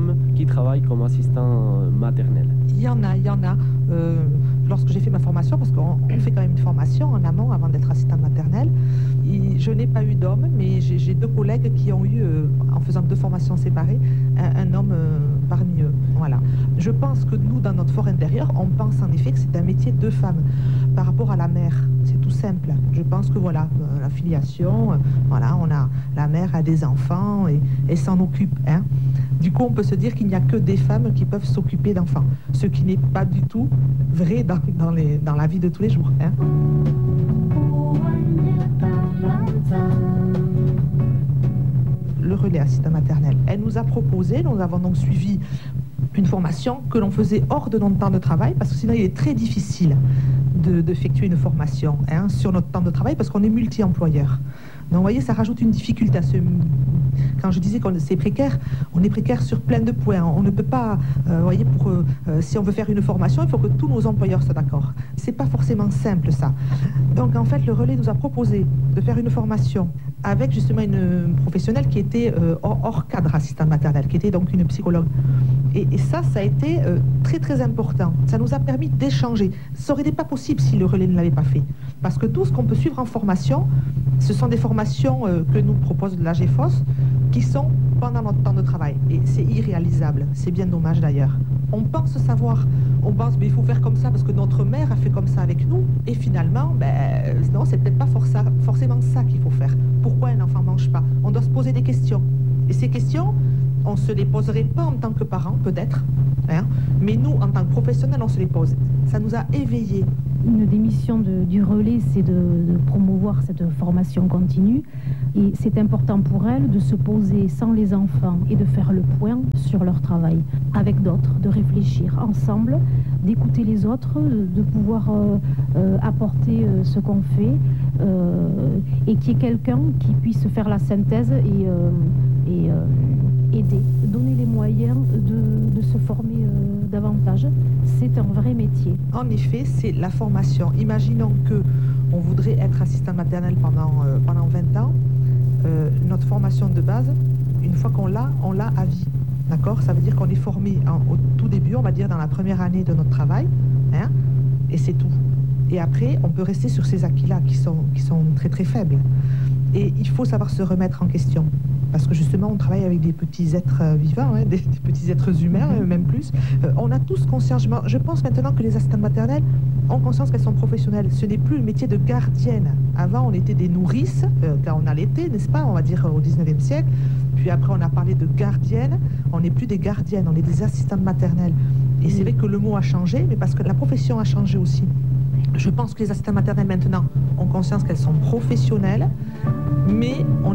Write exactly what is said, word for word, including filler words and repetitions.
d'hommes qui travaillent comme assistants maternels? Il y en a, il y en a. Euh, lorsque j'ai fait ma formation, parce qu'on on fait quand même une formation en amont avant d'être assistant maternelle, et je n'ai pas eu d'homme, mais j'ai, j'ai deux collègues qui ont eu, euh, en faisant deux formations séparées, un, un homme euh, parmi eux. Voilà. Je pense que nous, dans notre fort intérieur, on pense en effet que c'est un métier de femme par rapport à la mère. C'est tout simple. Je pense que voilà, euh, la filiation, euh, voilà, on a la mère a des enfants et, et s'en occupe. Hein. Du coup, on peut se dire qu'il n'y a que des femmes qui peuvent s'occuper d'enfants, ce qui n'est pas du tout vrai dans, dans, les, dans la vie de tous les jours. Hein. Le relais assistant maternel, elle nous a proposé, nous avons donc suivi une formation que l'on faisait hors de notre temps de travail, parce que sinon il est très difficile de, d'effectuer une formation hein, sur notre temps de travail, parce qu'on est multi-employeur. Donc vous voyez, ça rajoute une difficulté à ce... Quand je disais que c'est précaire, on est précaire sur plein de points. On ne peut pas, euh, vous voyez, pour, euh, si on veut faire une formation, il faut que tous nos employeurs soient d'accord. C'est pas forcément simple ça. Donc en fait, le relais nous a proposé de faire une formation avec justement une professionnelle qui était euh, hors, hors cadre assistante maternelle, qui était donc une psychologue. Et, et ça, ça a été euh, très très important. Ça nous a permis d'échanger. Ça aurait été pas possible si le relais ne l'avait pas fait. Parce que tout ce qu'on peut suivre en formation, ce sont des formations euh, que nous propose l'A G F O S, qui sont pendant notre temps de travail. Et c'est irréalisable. C'est bien dommage d'ailleurs. On pense savoir, on pense mais il faut faire comme ça parce que notre mère a fait comme ça avec nous. Et finalement, ben, non, c'est peut-être pas força, forcément ça qu'il faut faire. Pourquoi un enfant ne mange pas? On doit se poser des questions. Et ces questions, on ne se les poserait pas en tant que parents, peut-être. Hein, mais nous, en tant que professionnels, on se les pose. Ça nous a éveillés. Une des missions de, du relais, c'est de, de promouvoir cette formation continue. Et c'est important pour elle de se poser sans les enfants et de faire le point sur leur travail avec d'autres, de réfléchir ensemble, d'écouter les autres, de pouvoir euh, euh, apporter euh, ce qu'on fait euh, et qu'il y ait quelqu'un qui puisse faire la synthèse et, euh, et euh, aider, donner les moyens de, de se former euh, davantage. C'est un vrai métier. En effet, c'est la formation. Imaginons que on voudrait être assistant maternel pendant, euh, pendant vingt ans. Euh, notre formation de base, une fois qu'on l'a, on l'a à vie. D'accord? Ça veut dire qu'on est formé en, au tout début, on va dire dans la première année de notre travail, hein, et c'est tout. Et après, on peut rester sur ces acquis-là qui sont, qui sont très très faibles. Et il faut savoir se remettre en question. Parce que justement, on travaille avec des petits êtres vivants, hein, des, des petits êtres humains, mm-hmm. même plus. Euh, on a tous conscience, je pense maintenant que les assistantes maternelles ont conscience qu'elles sont professionnelles. Ce n'est plus le métier de gardienne. Avant, on était des nourrices, euh, quand on allaitait, n'est-ce pas, on va dire au dix-neuvième siècle. Puis après, on a parlé de gardienne. On n'est plus des gardiennes, on est des assistantes maternelles. Et c'est vrai que le mot a changé, mais parce que la profession a changé aussi. Je pense que les assistantes maternelles maintenant ont conscience qu'elles sont professionnelles, mais on